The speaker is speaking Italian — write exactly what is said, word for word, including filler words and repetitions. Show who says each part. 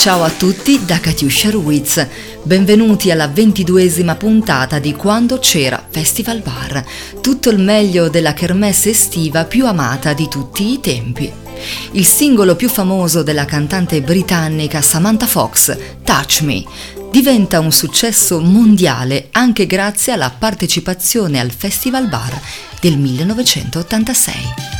Speaker 1: Ciao a tutti da Katiuscia Ruiz, benvenuti alla ventiduesima puntata di Quando c'era Festival Bar, tutto il meglio della kermesse estiva più amata di tutti i tempi. Il singolo più famoso della cantante britannica Samantha Fox, Touch Me, diventa un successo mondiale anche grazie alla partecipazione al Festival Bar del millenovecentottantasei.